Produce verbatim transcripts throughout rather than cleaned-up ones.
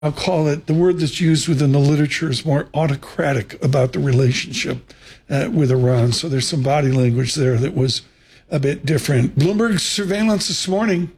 I'll call it, the word that's used within the literature is more autocratic about the relationship uh, with Iran. So there's some body language there that was a bit different. Bloomberg surveillance this morning,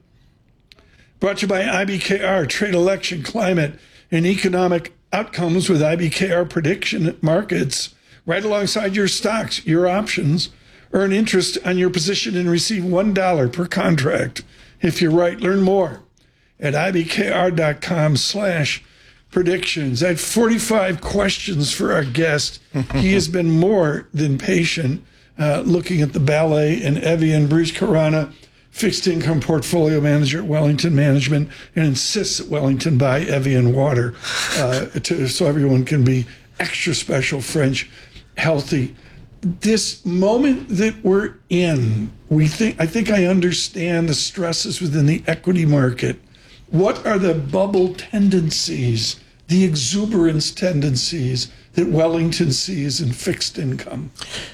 brought to you by I B K R, trade, election, climate, and economic outcomes with I B K R prediction markets. Right alongside your stocks, your options. Earn interest on your position and receive one dollar per contract. If you're right, learn more at ibkr.com slash predictions. I had forty-five questions for our guest. He has been more than patient uh, looking at the ballet and Evian. Bruce Carana, fixed income portfolio manager at Wellington Management, and insists that Wellington buy Evian water uh, to, so everyone can be extra special French, healthy. This moment that we're in, we think I think I understand the stresses within the equity market. What are the bubble tendencies, the exuberance tendencies that Wellington sees in fixed income?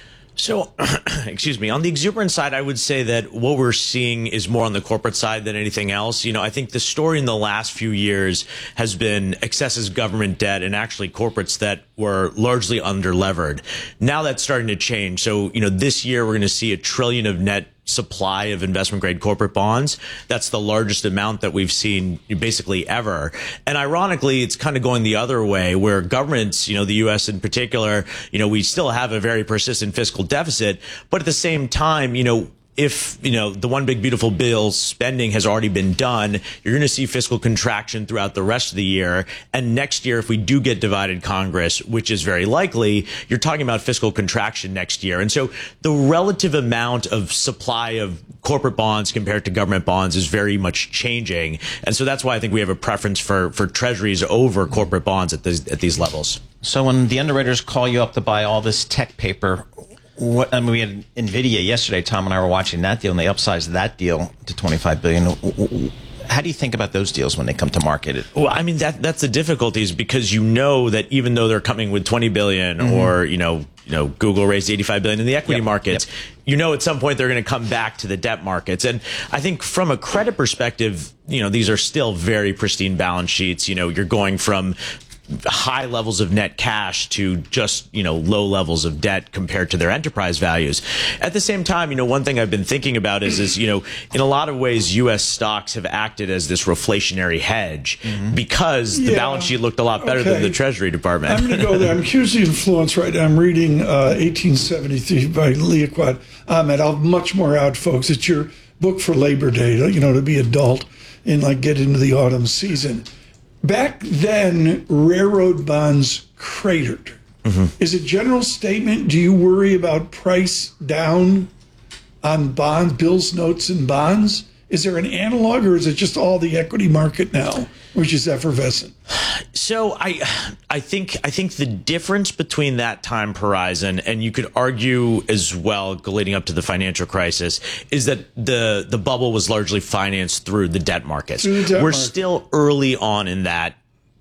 So, excuse me, on the exuberant side, I would say that what we're seeing is more on the corporate side than anything else. You know, I think the story in the last few years has been excessive government debt and actually corporates that were largely under-levered. Now that's starting to change. So, you know, this year we're going to see a trillion of net supply of investment grade corporate bonds. That's the largest amount that we've seen basically ever. And ironically, it's kind of going the other way where governments, you know, the U S in particular, you know, we still have a very persistent fiscal deficit, but at the same time, you know, if, you know, the one big beautiful bill spending has already been done, you're going to see fiscal contraction throughout the rest of the year. And next year, if we do get divided Congress, which is very likely, you're talking about fiscal contraction next year. And so the relative amount of supply of corporate bonds compared to government bonds is very much changing. And so that's why I think we have a preference for, for treasuries over corporate bonds at, this, at these levels. So when the underwriters call you up to buy all this tech paper, What, I mean, we had NVIDIA yesterday. Tom and I were watching that deal, and they upsized that deal to twenty-five billion dollars. How do you think about those deals when they come to market? Well, I mean, that that's the difficulties because you know that even though they're coming with twenty billion dollars mm-hmm. or, you know, you know, Google raised eighty-five billion dollars in the equity yep. markets, yep. you know, at some point they're going to come back to the debt markets. And I think from a credit perspective, you know, these are still very pristine balance sheets. You know, you're going from high levels of net cash to just, you know, low levels of debt compared to their enterprise values. At the same time, you know, one thing I've been thinking about is, is, you know, in a lot of ways, U S stocks have acted as this reflationary hedge mm-hmm. because yeah. the balance sheet looked a lot better okay. than the Treasury Department. I'm going to go there. I'm hugely influenced right now. I'm reading uh, eighteen seventy-three by Liaquat Ahmed. I'll much more out, folks. It's your book for Labor Day, you know, to be adult and like get into the autumn season. Back then, railroad bonds cratered. Mm-hmm. Is a general statement, do you worry about price down on bonds, bills, notes, and bonds? Is there an analog, or is it just all the equity market now, which is effervescent? So I, I think I think the difference between that time horizon, and you could argue as well leading up to the financial crisis, is that the the bubble was largely financed through the debt markets. Through the debt We're market. still early on in that.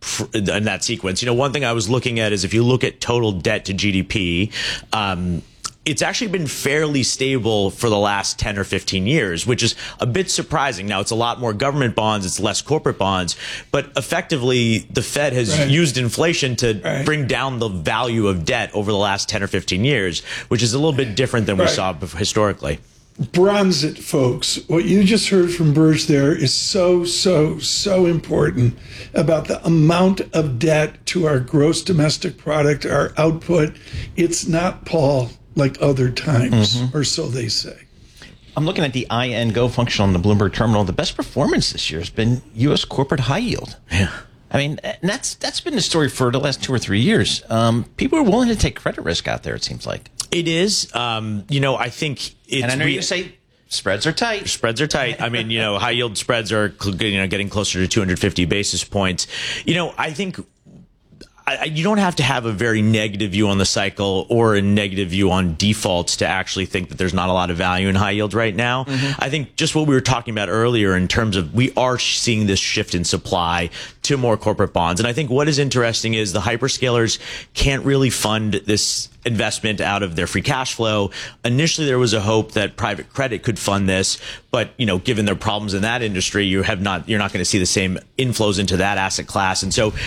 In that sequence, you know, one thing I was looking at is if you look at total debt to G D P, um, it's actually been fairly stable for the last ten or fifteen years, which is a bit surprising. Now, it's a lot more government bonds, it's less corporate bonds, but effectively the Fed has right. used inflation to right. bring down the value of debt over the last ten or fifteen years, which is a little bit different than right. we saw historically. Bronze it, folks. What you just heard from Burge there is so, so, so important about the amount of debt to our gross domestic product, our output. It's not, Paul, like other times, mm-hmm. or so they say. I'm looking at the I N Go function on the Bloomberg terminal. The best performance this year has been U S corporate high yield. Yeah. I mean, and that's that's been the story for the last two or three years. Um, people are willing to take credit risk out there, it seems like. It is. Um, you know, I think it's... And I know you say spreads are tight. Spreads are tight. I mean, you know, high yield spreads are, you know, getting closer to two hundred fifty basis points. You know, I think... I, you don't have to have a very negative view on the cycle or a negative view on defaults to actually think that there's not a lot of value in high yield right now. Mm-hmm. I think just what we were talking about earlier in terms of we are seeing this shift in supply to more corporate bonds. And I think what is interesting is the hyperscalers can't really fund this investment out of their free cash flow. Initially, there was a hope that private credit could fund this, but you know, given their problems in that industry, you have not, you're not going to see the same inflows into that asset class. And so